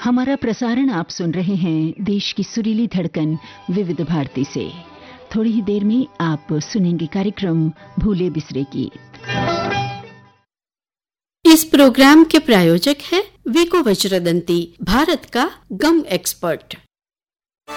हमारा प्रसारण आप सुन रहे हैं देश की सुरीली धड़कन विविध भारती से। थोड़ी ही देर में आप सुनेंगे कार्यक्रम भूले बिसरे गीत। इस प्रोग्राम के प्रायोजक है विको वज्रदंती, भारत का गम एक्सपर्ट।